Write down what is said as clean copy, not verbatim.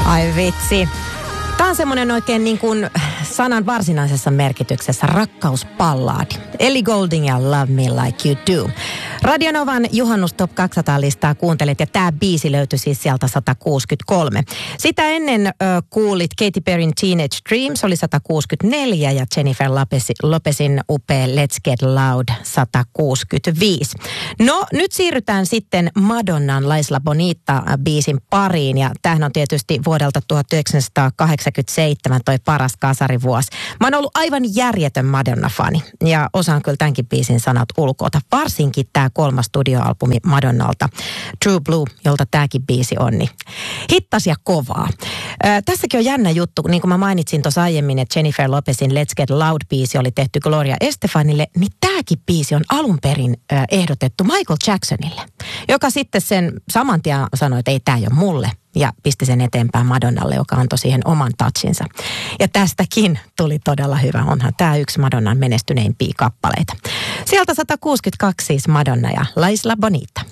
Ai vitsi. Tämä on semmoinen oikein niin kuin sanan varsinaisessa merkityksessä rakkauspallaadi. Ellie Goulding ja Love Me Like You Do. Radionovan Juhannus Top 200-listaa kuuntelet ja tämä biisi löytyi siis sieltä 163. Sitä ennen kuulit Katy Perryn Teenage Dreams oli 164 ja Jennifer Lopezin upea Let's Get Loud 165. No nyt siirrytään sitten Madonnan La Isla Bonita-biisin pariin ja tämähän on tietysti vuodelta 1987 toi paras kasarivuosi. Mä oon ollut aivan järjetön Madonna-fani ja osaan kyllä tämänkin biisin sanat ulkoota, varsinkin tämä 3. studioalbumi Madonnalta, True Blue, jolta tämäkin biisi on, niin hittas ja kovaa. Tässäkin on jännä juttu, niin kuin mä mainitsin tuossa aiemmin, että Jennifer Lopezin Let's Get Loud-biisi oli tehty Gloria Estefanille, niin tämäkin biisi on alun perin ehdotettu Michael Jacksonille, joka sitten sen saman tien sanoi, että ei tämä ole mulle. Ja pisti sen eteenpäin Madonnalle, joka antoi siihen oman touchinsa. Ja tästäkin tuli todella hyvä. Onhan tämä yksi Madonnan menestyneimpiä kappaleita. Sieltä 162 siis Madonna ja La Isla Bonita.